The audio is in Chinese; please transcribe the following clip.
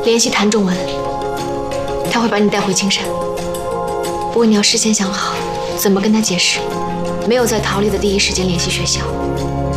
联系谭仲文，他会把你带回青山。不过你要事先想好，怎么跟他解释，没有在逃离的第一时间联系学校。